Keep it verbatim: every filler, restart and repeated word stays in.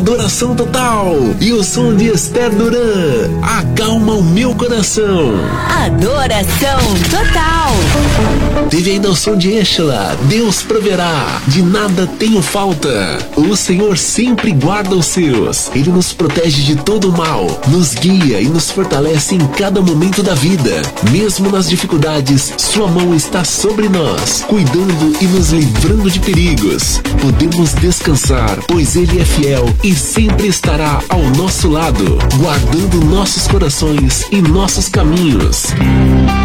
Adoração Total e o som de Esther Duran, Acalma o Meu Coração. Adoração Total. Teve ainda o som de Eshla, Deus Proverá, De Nada Tenho Falta. O Senhor sempre guarda os seus, Ele nos protege de todo o mal, nos guia e nos fortalece em cada momento da vida. Mesmo nas dificuldades, Sua mão está sobre nós, cuidando e nos livrando de perigos. Podemos descansar, pois Ele é fiel e sempre estará ao nosso lado, guardando nossos corações e nossos caminhos.